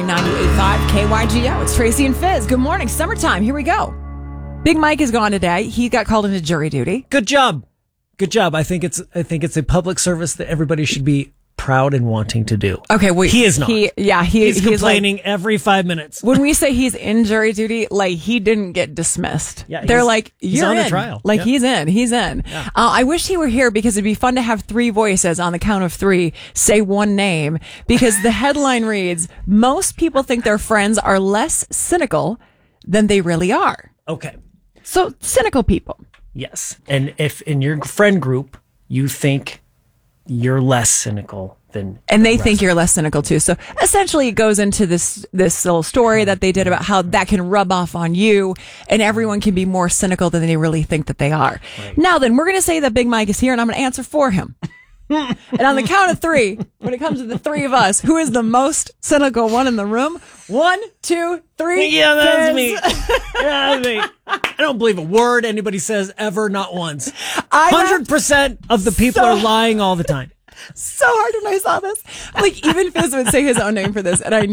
98.5 KYGO. It's Tracy and Fizz. Good morning. Summertime. Here we go. Big Mike is gone today. He got called into jury duty. Good job. Good job. I think it's a public service that everybody should be proud and wanting to do. Okay, wait. He is not. He's complaining like, every 5 minutes. When we say he's in jury duty, like he didn't get dismissed. Yeah, they're like, he's you're on in. a trial. Like Yep. he's in. Yeah. I wish he were here because it'd be fun to have three voices on the count of three say one name, because the headline reads, most people think their friends are less cynical than they really are. Okay. So cynical people. Yes. And if in your friend group you think you're less cynical than and they think you're less cynical too. So essentially it goes into this little story that they did about how that can rub off on you and everyone can be more cynical than they really think that they are. Right. Now then, we're going to say that Big Mike is here and I'm going to answer for him. And on the count of three, when it comes to the three of us, who is the most cynical one in the room? 1, 2, 3. Yeah, that's me. That's me. I don't believe a word anybody says ever, not once. 100% of the people are lying all the time. So hard when I saw this. Like even Fizz would say his own name for this, and I